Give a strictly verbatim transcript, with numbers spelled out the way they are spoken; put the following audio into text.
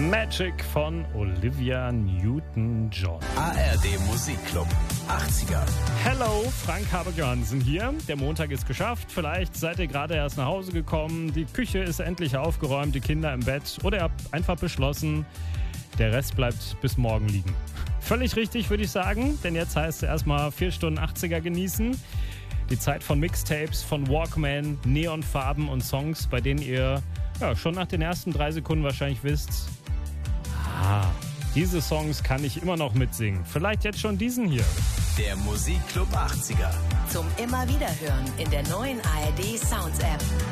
Magic von Olivia Newton-John. A R D Musikclub achtziger. Hello, Frank Habe-Johansen hier. Der Montag ist geschafft. Vielleicht seid ihr gerade erst nach Hause gekommen. Die Küche ist endlich aufgeräumt, die Kinder im Bett. Oder ihr habt einfach beschlossen, der Rest bleibt bis morgen liegen. Völlig richtig, würde ich sagen. Denn jetzt heißt es erstmal vier Stunden achtziger genießen. Die Zeit von Mixtapes, von Walkman, Neonfarben und Songs, bei denen ihr ja, schon nach den ersten drei Sekunden wahrscheinlich wisst, ah, diese Songs kann ich immer noch mitsingen. Vielleicht jetzt schon diesen hier. Der Musikclub achtziger. Zum immer wieder hören in der neuen A R D Sounds App.